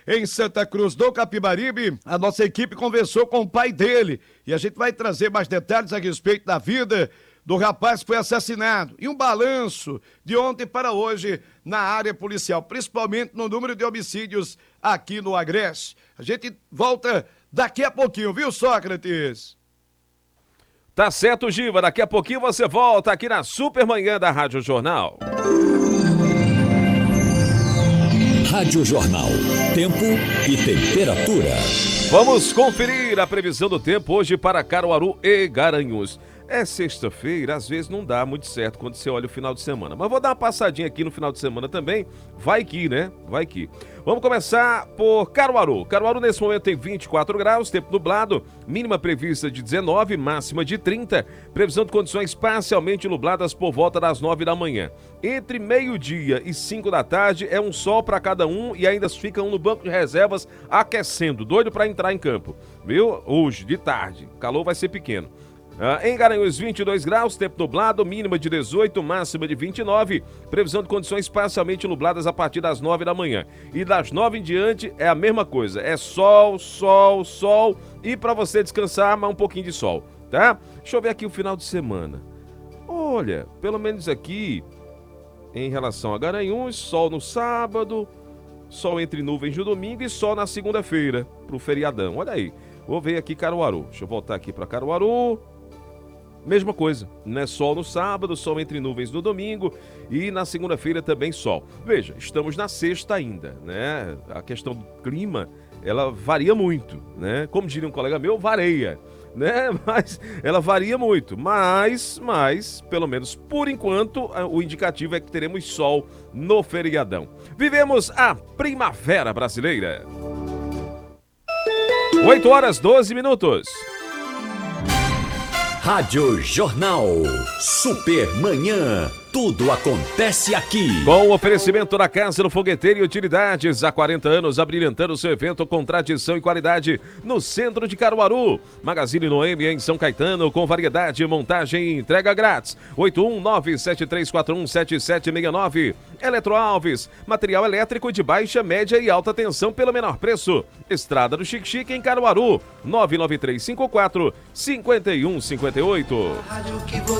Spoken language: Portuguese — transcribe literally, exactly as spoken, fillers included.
em Santa Cruz do Capibaribe. A nossa equipe conversou com o pai dele e a gente vai trazer mais detalhes a respeito da vida do rapaz que foi assassinado e um balanço de ontem para hoje na área policial, principalmente no número de homicídios aqui no Agreste. A gente volta daqui a pouquinho, viu, Sócrates? Tá certo, Giva. Daqui a pouquinho você volta aqui na Supermanhã da Rádio Jornal. Rádio Jornal. Tempo e temperatura. Vamos conferir a previsão do tempo hoje para Caruaru e Garanhuns. É sexta-feira, às vezes não dá muito certo quando você olha o final de semana. Mas vou dar uma passadinha aqui no final de semana também. Vai que, né? Vai que. Vamos começar por Caruaru. Caruaru nesse momento tem vinte e quatro graus, tempo nublado, mínima prevista de dezenove, máxima de trinta. Previsão de condições parcialmente nubladas por volta das nove da manhã. Entre meio-dia e cinco da tarde é um sol para cada um e ainda fica um no banco de reservas aquecendo, doido para entrar em campo. Viu? Hoje, de tarde. O calor vai ser pequeno. Ah, em Garanhuns, vinte e dois graus, tempo nublado, mínima de dezoito, máxima de vinte e nove. Previsão de condições parcialmente nubladas a partir das nove da manhã. E das nove em diante é a mesma coisa. É sol, sol, sol e para você descansar, mais um pouquinho de sol, tá? Deixa eu ver aqui o final de semana. Olha, pelo menos aqui, em relação a Garanhuns, sol no sábado, sol entre nuvens no domingo e sol na segunda-feira, pro feriadão. Olha aí. Vou ver aqui Caruaru. Deixa eu voltar aqui para Caruaru. Mesma coisa, né? Sol no sábado, sol entre nuvens no domingo e na segunda-feira também sol. Veja, estamos na sexta ainda, né? A questão do clima, ela varia muito, né? Como diria um colega meu, vareia, né? Mas ela varia muito, mas, mas, pelo menos por enquanto, o indicativo é que teremos sol no feriadão. Vivemos a primavera brasileira. oito horas, doze minutos. Rádio Jornal. Supermanhã. Tudo acontece aqui. Com o oferecimento da Casa do Fogueteiro e Utilidades, há quarenta anos abrilhantando seu evento com tradição e qualidade no centro de Caruaru. Magazine Noemi em São Caetano, com variedade, montagem e entrega grátis. oito um nove sete três quatro um sete sete seis nove. Eletroalves, material elétrico de baixa, média e alta tensão pelo menor preço. Estrada do Chique Chique em Caruaru, nove nove três cinco quatro cinco um cinco oito.